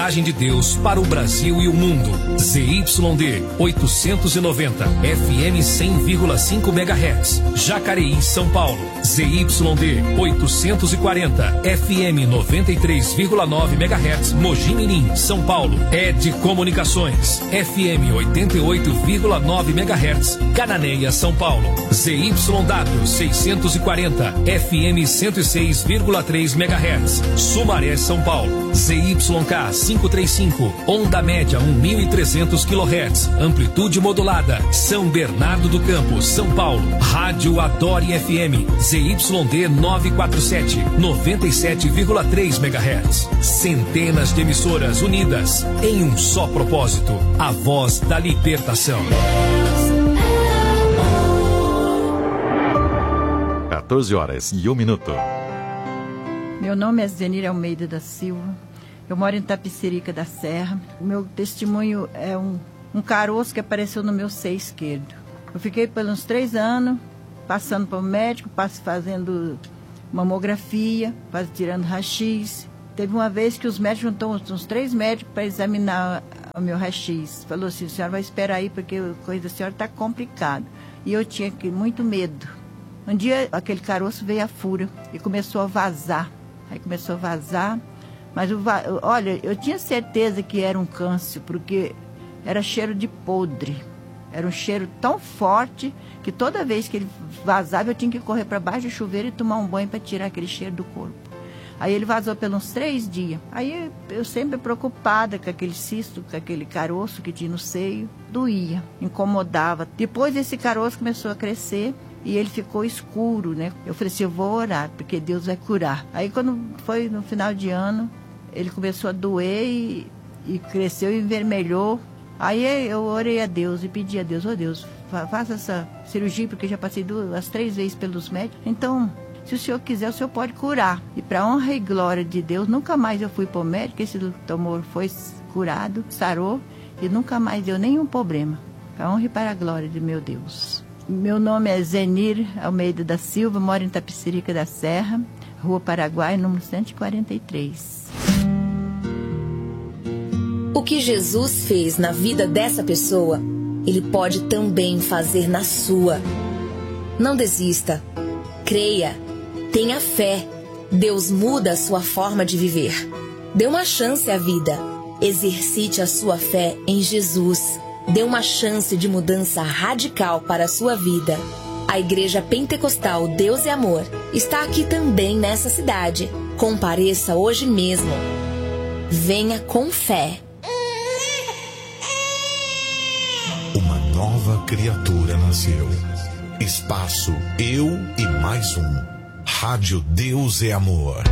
Mensagem de Deus para o Brasil e o mundo. ZYD 890, FM 100,5 MHz. Jacareí, São Paulo. ZYD 840, FM 93,9 MHz. Mogi Mirim, São Paulo. ED Comunicações, FM 88,9 MHz. Cananéia, São Paulo. ZYW 640, FM 106,3 MHz. Sumaré, São Paulo. ZYK 535, onda média 1.300 kHz, amplitude modulada, São Bernardo do Campo, São Paulo. Rádio Adore FM, ZYD 947, 97,3 MHz. Centenas de emissoras unidas em um só propósito, a voz da libertação. 14h01. Meu nome é Zenir Almeida da Silva. Eu moro em Tapicerica da Serra. O meu testemunho é um caroço que apareceu no meu seio esquerdo. Eu fiquei por uns 3 anos, passando para o médico, fazendo mamografia, tirando raio-x. Teve uma vez que os médicos juntou uns 3 médicos para examinar o meu raio-x. Falou assim, a senhora vai esperar aí, porque a coisa da senhora está complicada. E eu tinha muito medo. Um dia, aquele caroço veio a fúria e começou a vazar. Aí começou a vazar. Mas, olha, eu tinha certeza que era um câncer, porque era cheiro de podre. Era um cheiro tão forte que toda vez que ele vazava, eu tinha que correr para baixo do chuveiro e tomar um banho para tirar aquele cheiro do corpo. Aí ele vazou pelos 3 dias. Aí eu sempre preocupada com aquele cisto, com aquele caroço que tinha no seio. Doía, incomodava. Depois esse caroço começou a crescer. E ele ficou escuro, né? Eu falei assim, eu vou orar, porque Deus vai curar. Aí quando foi no final de ano, ele começou a doer e cresceu e envermelhou. Aí eu orei a Deus e pedi a Deus, Deus, faça essa cirurgia, porque já passei 3 vezes pelos médicos. Então, se o Senhor quiser, o Senhor pode curar. E para honra e glória de Deus, nunca mais eu fui para o médico, esse tumor foi curado, sarou, e nunca mais deu nenhum problema. Para honra e para a glória de meu Deus. Meu nome é Zenir Almeida da Silva, moro em Tapicerica da Serra, Rua Paraguai, número 143. O que Jesus fez na vida dessa pessoa, Ele pode também fazer na sua. Não desista. Creia. Tenha fé. Deus muda a sua forma de viver. Dê uma chance à vida. Exercite a sua fé em Jesus. Dê uma chance de mudança radical para a sua vida. A Igreja Pentecostal Deus é Amor está aqui também nessa cidade. Compareça hoje mesmo. Venha com fé. Uma nova criatura nasceu. Espaço Eu e Mais Um. Rádio Deus é Amor.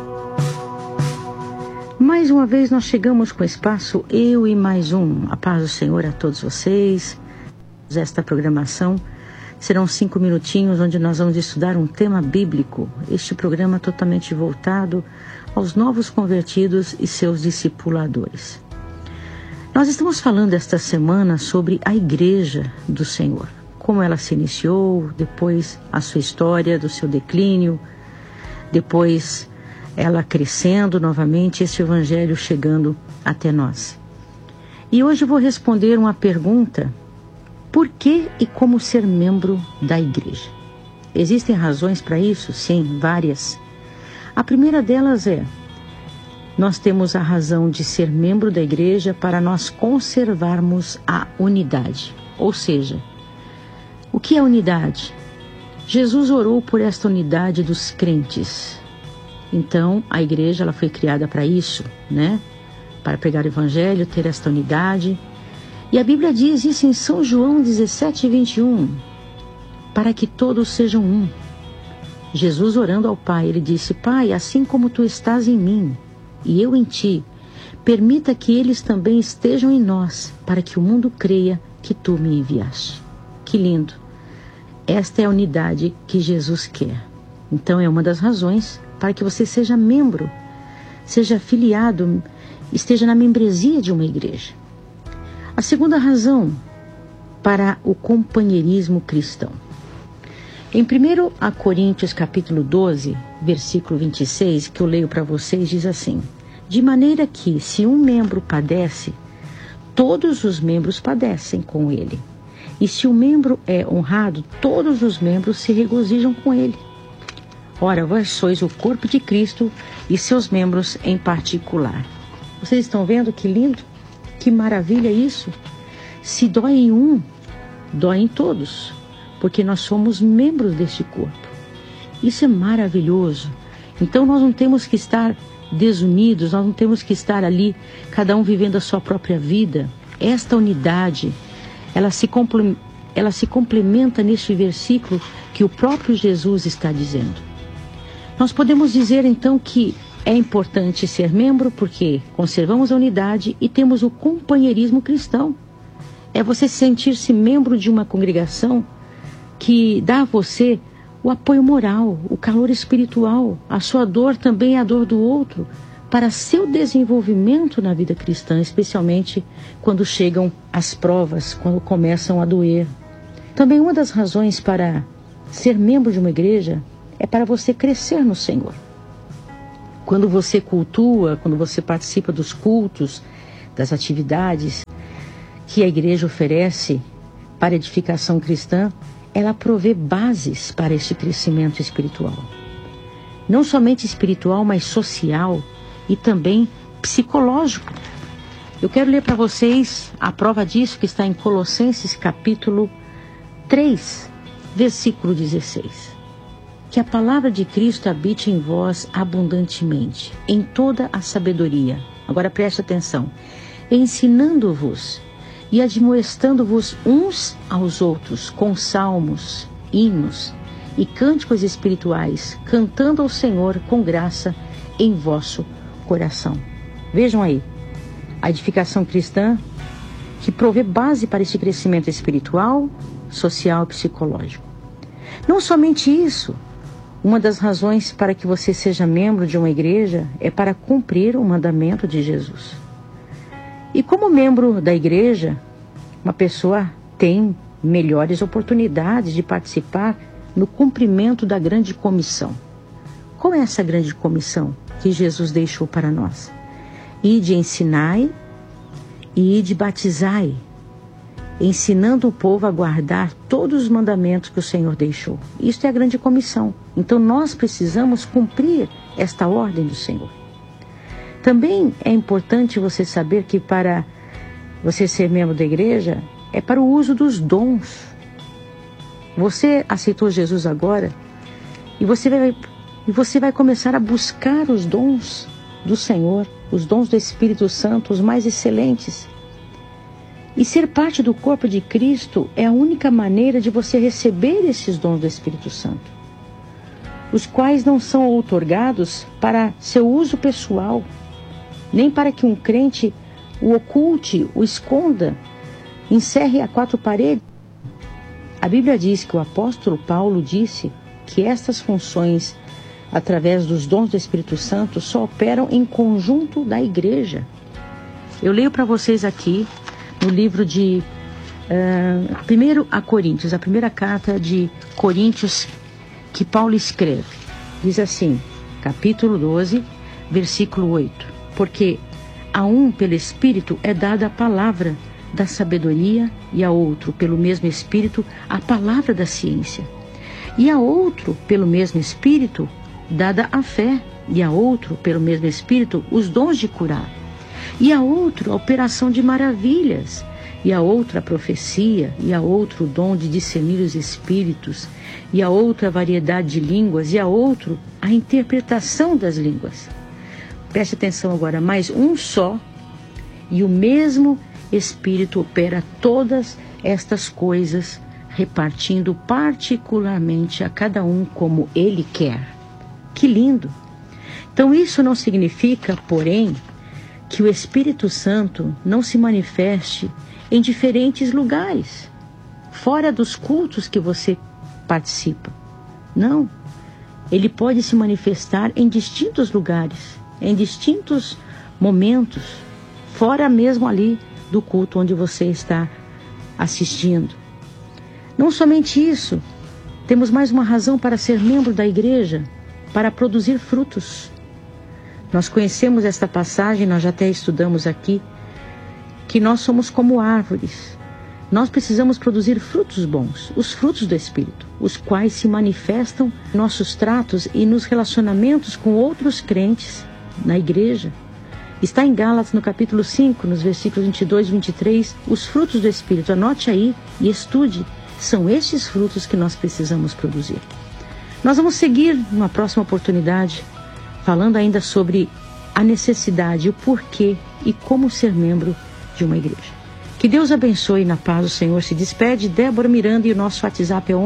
Mais uma vez nós chegamos com o espaço Eu e Mais Um. A paz do Senhor a todos vocês. Esta programação serão 5 minutinhos onde nós vamos estudar um tema bíblico. Este programa totalmente voltado aos novos convertidos e seus discipuladores. Nós estamos falando esta semana sobre a Igreja do Senhor. Como ela se iniciou, depois a sua história do seu declínio, depois ela crescendo novamente, esse evangelho chegando até nós. E hoje eu vou responder uma pergunta: por que e como ser membro da igreja? Existem razões para isso? Sim, várias. A primeira delas é: nós temos a razão de ser membro da igreja para nós conservarmos a unidade. Ou seja, o que é unidade? Jesus orou por esta unidade dos crentes. Então, a igreja ela foi criada para isso, né? Para pregar o evangelho, ter esta unidade. E a Bíblia diz isso em São João 17:21, para que todos sejam um. Jesus orando ao Pai, ele disse: Pai, assim como tu estás em mim e eu em ti, permita que eles também estejam em nós, para que o mundo creia que tu me enviaste. Que lindo! Esta é a unidade que Jesus quer. Então é uma das razões para que você seja membro, seja afiliado, esteja na membresia de uma igreja. A segunda razão para o companheirismo cristão. Em 1 Coríntios capítulo 12, versículo 26, que eu leio para vocês, diz assim: De maneira que, se um membro padece, todos os membros padecem com ele. E se o membro é honrado, todos os membros se regozijam com ele. Ora, vós sois o corpo de Cristo e seus membros em particular. Vocês estão vendo que lindo? Que maravilha isso? Se dói em um, dói em todos, porque nós somos membros deste corpo. Isso é maravilhoso. Então nós não temos que estar desunidos, nós não temos que estar ali, cada um vivendo a sua própria vida. Esta unidade, ela se complementa neste versículo que o próprio Jesus está dizendo. Nós podemos dizer então que é importante ser membro porque conservamos a unidade e temos o companheirismo cristão. É você sentir-se membro de uma congregação que dá a você o apoio moral, o calor espiritual, a sua dor também é a dor do outro, para seu desenvolvimento na vida cristã, especialmente quando chegam as provas, quando começam a doer. Também uma das razões para ser membro de uma igreja é para você crescer no Senhor. Quando você cultua, quando você participa dos cultos, das atividades que a igreja oferece para edificação cristã, ela provê bases para este crescimento espiritual. Não somente espiritual, mas social e também psicológico. Eu quero ler para vocês a prova disso que está em Colossenses capítulo 3, versículo 16. Que a palavra de Cristo habite em vós abundantemente, em toda a sabedoria. Agora preste atenção. Ensinando-vos e admoestando-vos uns aos outros com salmos, hinos e cânticos espirituais, cantando ao Senhor com graça em vosso coração. Vejam aí, a edificação cristã que provê base para esse crescimento espiritual, social e psicológico. Não somente isso, uma das razões para que você seja membro de uma igreja é para cumprir o mandamento de Jesus. E como membro da igreja, uma pessoa tem melhores oportunidades de participar no cumprimento da grande comissão. Qual é essa grande comissão que Jesus deixou para nós? Ide ensinai e ide batizai, ensinando o povo a guardar todos os mandamentos que o Senhor deixou. Isto é a grande comissão. Então nós precisamos cumprir esta ordem do Senhor. Também é importante você saber que para você ser membro da igreja é para o uso dos dons. Você aceitou Jesus agora e você vai começar a buscar os dons do Senhor, os dons do Espírito Santo, os mais excelentes. E ser parte do corpo de Cristo é a única maneira de você receber esses dons do Espírito Santo, os quais não são outorgados para seu uso pessoal, nem para que um crente o oculte, o esconda, encerre a quatro paredes. A Bíblia diz que o apóstolo Paulo disse que estas funções, através dos dons do Espírito Santo, só operam em conjunto da igreja. Eu leio para vocês aqui no livro de 1 a Coríntios, a primeira carta de Coríntios que Paulo escreve. Diz assim, capítulo 12, versículo 8. Porque a um pelo Espírito é dada a palavra da sabedoria, e a outro pelo mesmo Espírito a palavra da ciência, e a outro pelo mesmo Espírito dada a fé, e a outro pelo mesmo Espírito os dons de curar, e a outro a operação de maravilhas, e a outra a profecia, e a outro o dom de discernir os espíritos, e a outra a variedade de línguas, e a outro a interpretação das línguas. Preste atenção agora, mas um só e o mesmo Espírito opera todas estas coisas, repartindo particularmente a cada um como Ele quer. Que lindo! Então isso não significa, porém, que o Espírito Santo não se manifeste em diferentes lugares, fora dos cultos que você participa. Não, Ele pode se manifestar em distintos lugares, em distintos momentos, fora mesmo ali do culto onde você está assistindo. Não somente isso, temos mais uma razão para ser membro da igreja, para produzir frutos. Nós conhecemos esta passagem, nós já até estudamos aqui, que nós somos como árvores. Nós precisamos produzir frutos bons, os frutos do Espírito, os quais se manifestam em nossos tratos e nos relacionamentos com outros crentes na igreja. Está em Gálatas, no capítulo 5, nos versículos 22 e 23, os frutos do Espírito. Anote aí e estude. São estes frutos que nós precisamos produzir. Nós vamos seguir numa próxima oportunidade, falando ainda sobre a necessidade, o porquê e como ser membro de uma igreja. Que Deus abençoe. Na paz do Senhor se despede Débora Miranda e o nosso WhatsApp é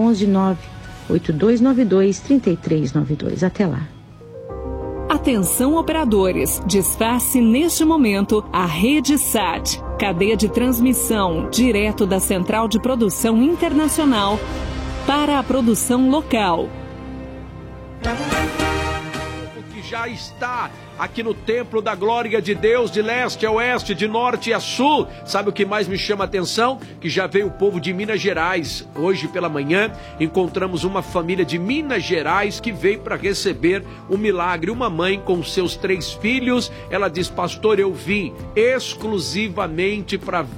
11982923392. Até lá. Atenção operadores, desface neste momento a Rede Sat, cadeia de transmissão direto da Central de Produção Internacional para a produção local. Que já está aqui no Templo da Glória de Deus, de leste a oeste, de norte a sul. Sabe o que mais me chama a atenção? Que já veio o povo de Minas Gerais. Hoje pela manhã encontramos uma família de Minas Gerais que veio para receber o milagre. Uma mãe com seus 3 filhos. Ela diz: pastor, eu vim exclusivamente para